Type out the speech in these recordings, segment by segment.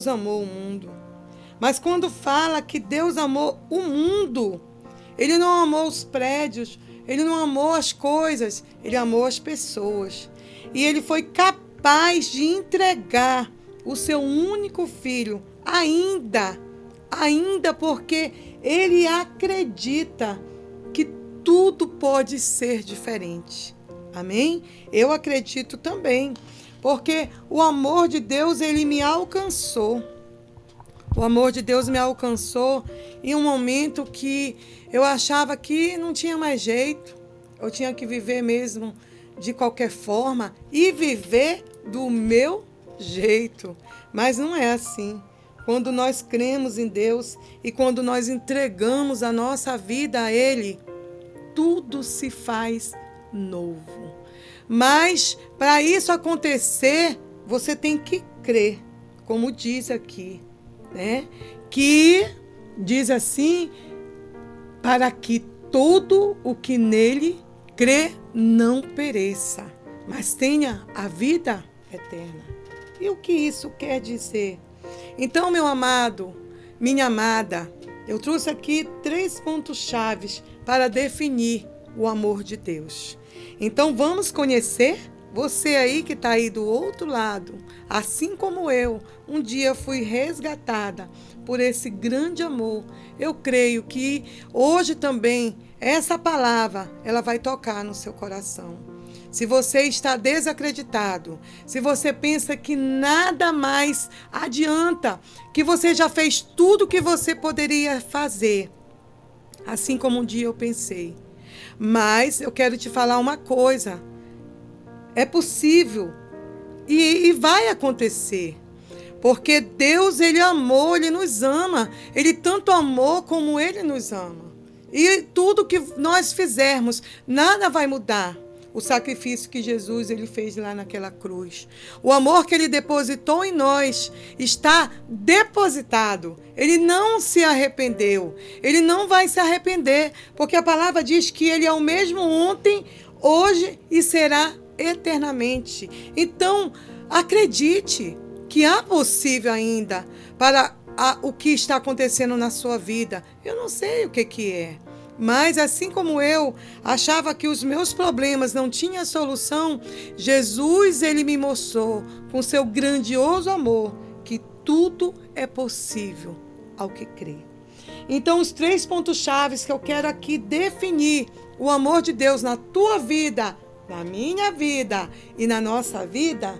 amou o mundo. Mas quando fala que Deus amou o mundo, Ele não amou os prédios, Ele não amou as coisas, Ele amou as pessoas. E Ele foi capaz de entregar o seu único filho, ainda porque Ele acredita que tudo pode ser diferente. Amém? Eu acredito também, porque o amor de Deus, Ele me alcançou. O amor de Deus me alcançou em um momento que eu achava que não tinha mais jeito. Eu tinha que viver mesmo de qualquer forma e viver do meu jeito. Mas não é assim. Quando nós cremos em Deus e quando nós entregamos a nossa vida a Ele, tudo se faz novo. Mas para isso acontecer, você tem que crer, como diz aqui, né? Que diz assim, para que todo o que nele crê não pereça, mas tenha a vida eterna. E o que isso quer dizer? Então, meu amado, minha amada, eu trouxe aqui 3 pontos chaves para definir o amor de Deus. Então, vamos conhecer? Você aí que está aí do outro lado, assim como eu, um dia fui resgatada por esse grande amor. Eu creio que hoje também essa palavra, ela vai tocar no seu coração. Se você está desacreditado, se você pensa que nada mais adianta, que você já fez tudo o que você poderia fazer, assim como um dia eu pensei. Mas eu quero te falar uma coisa. É possível e vai acontecer. Porque Deus, Ele amou, Ele nos ama. Ele tanto amou como Ele nos ama. E tudo que nós fizermos, nada vai mudar. O sacrifício que Jesus ele fez lá naquela cruz. O amor que Ele depositou em nós está depositado. Ele não se arrependeu. Ele não vai se arrepender. Porque a palavra diz que Ele é o mesmo ontem, hoje e será eternamente. Então, acredite que há possível ainda para o que está acontecendo na sua vida. Eu não sei o que é. Mas assim como eu achava que os meus problemas não tinham solução, Jesus ele me mostrou com seu grandioso amor que tudo é possível ao que crê. Então os 3 pontos chaves que eu quero aqui definir o amor de Deus na tua vida, na minha vida e na nossa vida,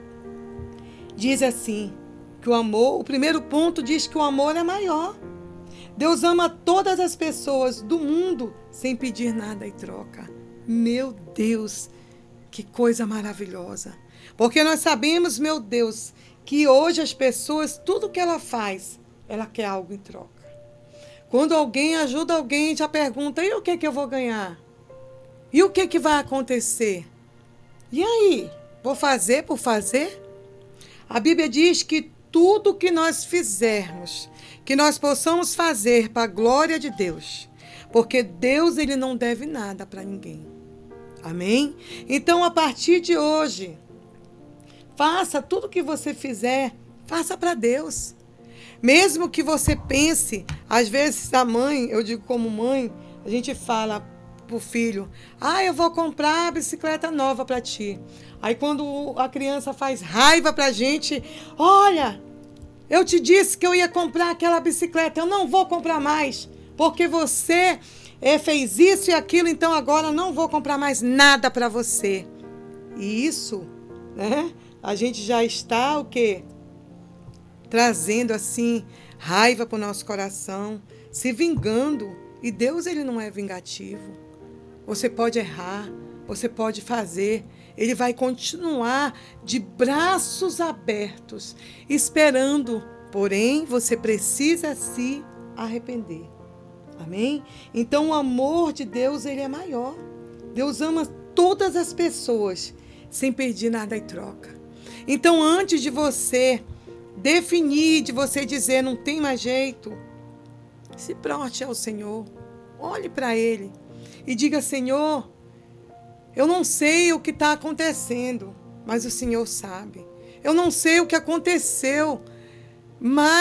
diz assim, que o amor, o primeiro ponto diz que o amor é maior. Deus ama todas as pessoas do mundo sem pedir nada em troca. Meu Deus, que coisa maravilhosa. Porque nós sabemos, meu Deus, que hoje as pessoas, tudo que ela faz, ela quer algo em troca. Quando alguém ajuda alguém, já pergunta, e o que eu vou ganhar? E o que vai acontecer? E aí, vou fazer por fazer? A Bíblia diz que tudo que nós fizermos, que nós possamos fazer para a glória de Deus, porque Deus ele não deve nada para ninguém. Amém? Então, a partir de hoje, faça tudo que você fizer, faça para Deus. Mesmo que você pense, às vezes a mãe, eu digo como mãe, a gente fala para o filho, eu vou comprar a bicicleta nova para ti. Aí quando a criança faz raiva para a gente, olha, eu te disse que eu ia comprar aquela bicicleta, eu não vou comprar mais, porque você fez isso e aquilo, então agora não vou comprar mais nada para você. E isso, né, a gente já está o quê? Trazendo assim raiva para o nosso coração, se vingando. E Deus ele não é vingativo. Você pode errar, você pode fazer. Ele vai continuar de braços abertos, esperando. Porém, você precisa se arrepender. Amém? Então, o amor de Deus ele é maior. Deus ama todas as pessoas, sem pedir nada em troca. Então, antes de você definir, de você dizer não tem mais jeito, se proste ao Senhor, olhe para Ele e diga, Senhor, eu não sei o que está acontecendo, mas o Senhor sabe. Eu não sei o que aconteceu Mas